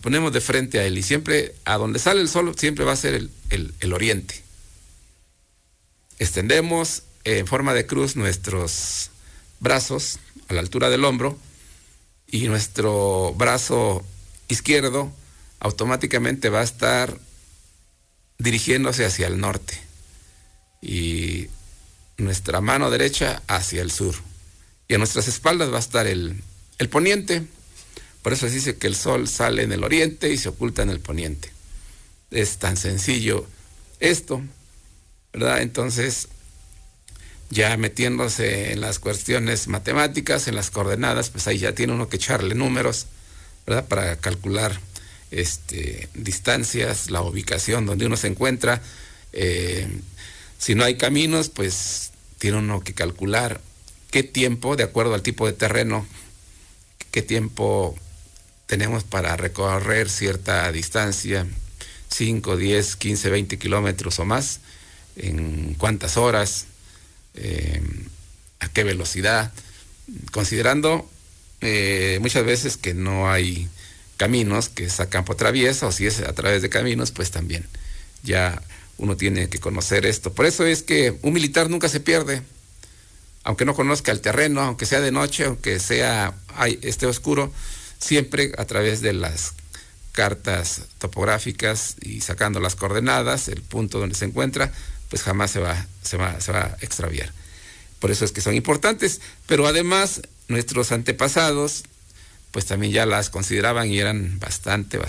ponemos de frente a él y siempre a donde sale el sol siempre va a ser el oriente. Extendemos en forma de cruz nuestros brazos a la altura del hombro y nuestro brazo izquierdo automáticamente va a estar dirigiéndose hacia el norte y nuestra mano derecha hacia el sur. Y a nuestras espaldas va a estar el poniente. Por eso se dice que el sol sale en el oriente y se oculta en el poniente. Es tan sencillo esto, ¿verdad? Entonces, ya metiéndose en las cuestiones matemáticas, en las coordenadas, pues ahí ya tiene uno que echarle números, ¿verdad? Para calcular distancias, la ubicación donde uno se encuentra. Si no hay caminos, pues tiene uno que calcular qué tiempo, de acuerdo al tipo de terreno, qué tiempo tenemos para recorrer cierta distancia, 5, 10, 15, 20 kilómetros o más, en cuántas horas, a qué velocidad, considerando muchas veces que no hay caminos, que es a campo traviesa, o si es a través de caminos, pues también ya uno tiene que conocer esto. Por eso es que un militar nunca se pierde, aunque no conozca el terreno, aunque sea de noche, aunque esté oscuro, siempre a través de las cartas topográficas y sacando las coordenadas, el punto donde se encuentra, pues jamás se va a extraviar. Por eso es que son importantes, pero además nuestros antepasados pues también ya las consideraban y eran bastante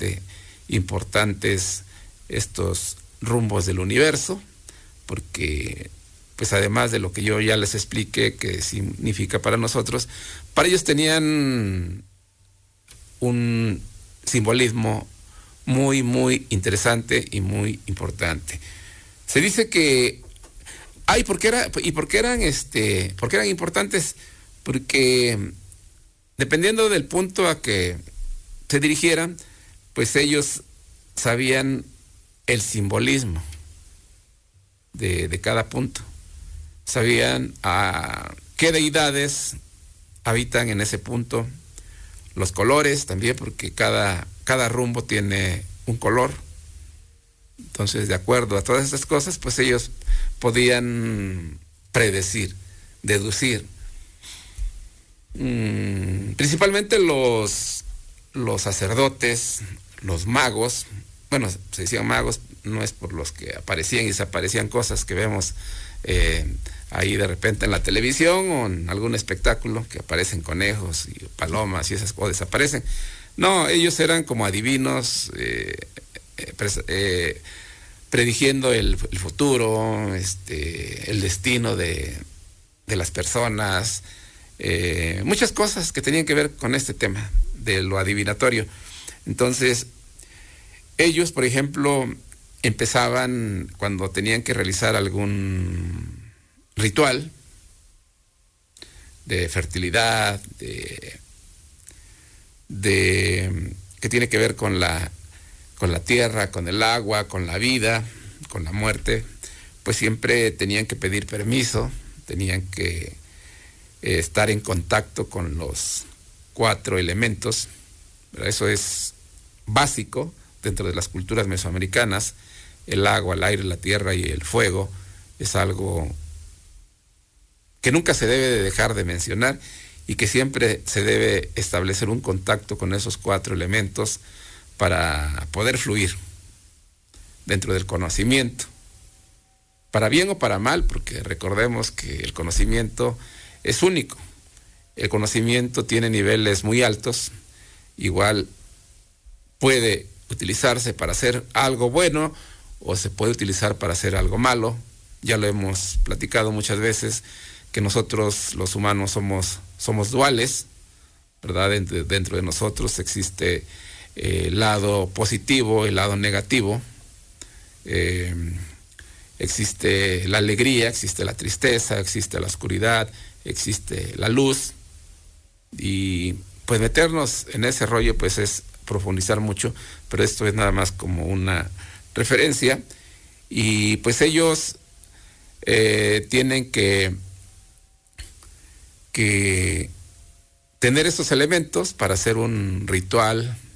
importantes estos rumbos del universo, porque pues además de lo que yo ya les expliqué que significa para nosotros, para ellos tenían un simbolismo muy interesante y muy importante. Se dice que ¿por qué eran importantes? Porque dependiendo del punto a que se dirigieran, pues ellos sabían el simbolismo de cada punto. Sabían a qué deidades habitan en ese punto, los colores también, porque cada rumbo tiene un color. Entonces, de acuerdo a todas estas cosas, pues ellos podían predecir, deducir. Principalmente los sacerdotes, los magos, bueno, se decían magos, no es por los que aparecían y desaparecían cosas que vemos ahí de repente en la televisión o en algún espectáculo, que aparecen conejos y palomas y esas cosas desaparecen. No, ellos eran como adivinos, predigiendo el futuro, el destino de las personas, muchas cosas que tenían que ver con este tema de lo adivinatorio. Entonces, ellos, por ejemplo, empezaban cuando tenían que realizar algún ritual de fertilidad, que tiene que ver con la tierra, con el agua, con la vida, con la muerte, pues siempre tenían que pedir permiso, tenían que estar en contacto con los 4 elementos. Pero eso es básico dentro de las culturas mesoamericanas. El agua, el aire, la tierra y el fuego es algo que nunca se debe de dejar de mencionar y que siempre se debe establecer un contacto con esos 4 elementos para poder fluir dentro del conocimiento, para bien o para mal, porque recordemos que el conocimiento es único. El conocimiento tiene niveles muy altos, igual puede utilizarse para hacer algo bueno o se puede utilizar para hacer algo malo. Ya lo hemos platicado muchas veces, que nosotros los humanos somos duales, ¿verdad? Dentro de nosotros existe el lado positivo, el lado negativo, existe la alegría, existe la tristeza, existe la oscuridad, existe la luz, y pues meternos en ese rollo pues es profundizar mucho, pero esto es nada más como una referencia. Y pues ellos tienen que tener estos elementos para hacer un ritual